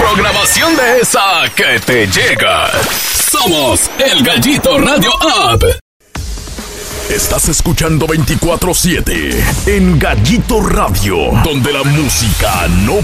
Programación de esa que te llega. Somos el Gallito Radio App. Estás escuchando 24/7 en Gallito Radio, donde la música no